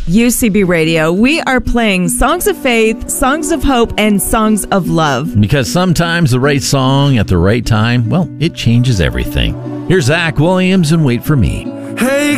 UCB Radio. We are playing songs of faith, songs of hope, and songs of love. Because sometimes the right song at the right time, well, it changes everything. Here's Zach Williams and Wait For Me. Hey